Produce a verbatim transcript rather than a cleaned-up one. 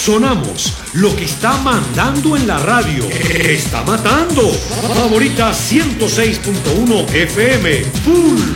Sonamos lo que está mandando en la radio. Está matando. Favorita ciento seis punto uno F M. Full